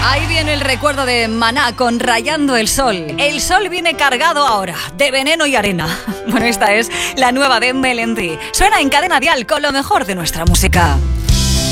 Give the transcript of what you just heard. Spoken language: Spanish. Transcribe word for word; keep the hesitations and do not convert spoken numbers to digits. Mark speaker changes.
Speaker 1: Ahí viene el recuerdo de Maná con Rayando el Sol. El sol viene cargado ahora de veneno y arena. Bueno, esta es la nueva de Melendi. Suena en Cadena Dial con lo mejor de nuestra música.